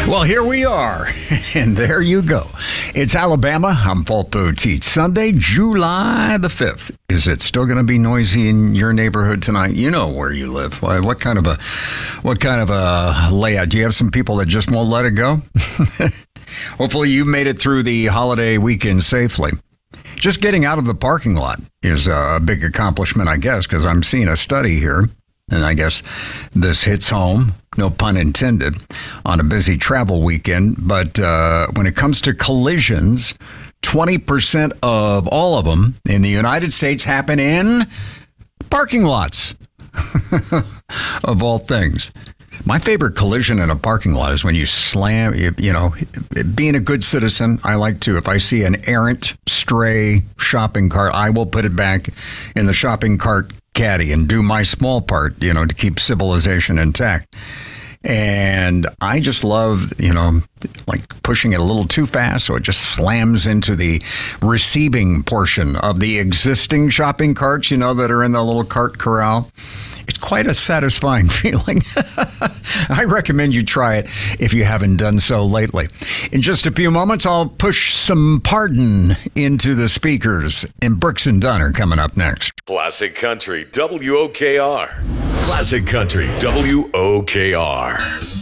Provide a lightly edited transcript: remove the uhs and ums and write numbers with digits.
Well, here we are, and there you go. It's Alabama. I'm Paul Poteet. Sunday, July the 5th. Is it still going to be noisy in your neighborhood tonight? You know where you live. What kind of a layout? Do you have some people that just won't let it go? Hopefully you made it through the holiday weekend safely. Just getting out of the parking lot is a big accomplishment, I guess, because I'm seeing a study here. And I guess this hits home, no pun intended, on a busy travel weekend. But when it comes to collisions, 20% of all of them in the United States happen in parking lots, of all things. My favorite collision in a parking lot is when you slam, being a good citizen, I like to, if I see an errant, stray shopping cart, I will put it back in the shopping cart caddy and do my small part, to keep civilization intact. And I just love, like pushing it a little too fast so it just slams into the receiving portion of the existing shopping carts, that are in the little cart corral. It's quite a satisfying feeling. I recommend you try it if you haven't done so lately. In just a few moments, I'll push some pardon into the speakers, and Brooks and Dunn are coming up next. Classic Country WOKR. Classic Country WOKR.